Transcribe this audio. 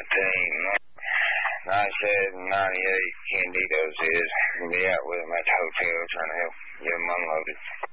9798 Candido says, be out with him at the hotel trying to help get him unloaded.